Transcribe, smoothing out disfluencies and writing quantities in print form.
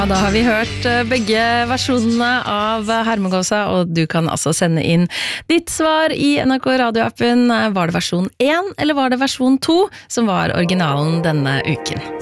Ja, da har vi hørt begge versjonene av Hermegåsa, og du kan altså sende inn ditt svar i NRK radioappen. Var det versjon 1, eller var det versjon 2 som var originalen denne uken?